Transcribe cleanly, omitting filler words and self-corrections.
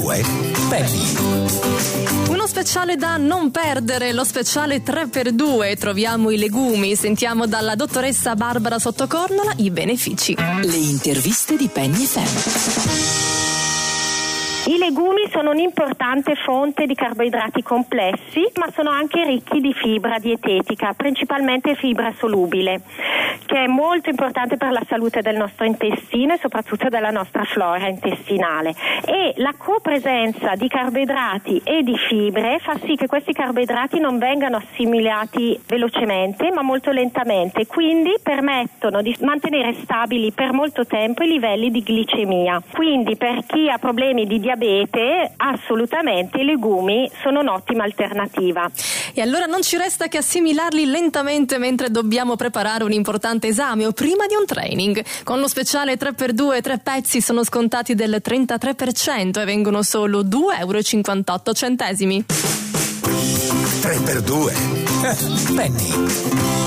3x2 Penny. Uno speciale da non perdere, lo speciale 3x2. Troviamo i legumi, sentiamo dalla dottoressa Barbara Sottocornola i benefici. Le interviste di Penny FM. I legumi sono un'importante fonte di carboidrati complessi, ma sono anche ricchi di fibra dietetica, principalmente fibra solubile, che è molto importante per la salute del nostro intestino e soprattutto della nostra flora intestinale. E la copresenza di carboidrati e di fibre fa sì che questi carboidrati non vengano assimilati velocemente, ma molto lentamente, quindi permettono di mantenere stabili per molto tempo i livelli di glicemia. Quindi per chi ha problemi di diabete, assolutamente i legumi sono un'ottima alternativa. E allora non ci resta che assimilarli lentamente mentre dobbiamo preparare un importante esame o prima di un training. Con lo speciale 3x2 3 pezzi sono scontati del 33% e vengono solo €2,58. 3x2 Penny.